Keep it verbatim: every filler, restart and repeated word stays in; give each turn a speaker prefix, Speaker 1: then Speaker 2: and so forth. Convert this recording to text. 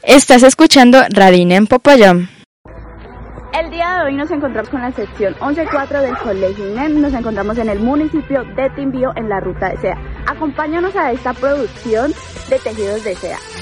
Speaker 1: Estás escuchando Radina en Popayán.
Speaker 2: El día de hoy nos encontramos con la sección once cuatro del Colegio INEM. Nos encontramos en el municipio de Timbío en la ruta de seda. Acompáñanos a esta producción de tejidos de seda.